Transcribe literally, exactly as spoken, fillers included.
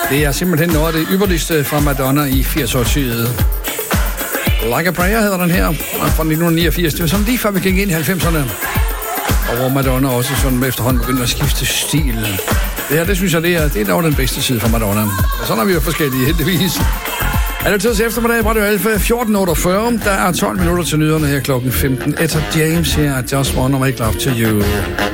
Det er simpelthen noget af det ypperligste fra Madonna i firs-årssyet. Like a Prayer hedder den her, fra nitten niogfirs. Det var sådan lige før vi gik ind i halvfemserne. Og hvor Madonna også sådan efterhånden begyndte at skifte stil. Det her, det synes jeg, det er, det er dog den bedste side fra Madonna. Og sådan er vi jo forskellige, heldigvis. Er det tid til eftermiddag, Radio Alfa, fjorten otteogfyrre. Der er tolv minutter til nyhederne her klokken femten. Etta James her, Just Wanna Make Love to You.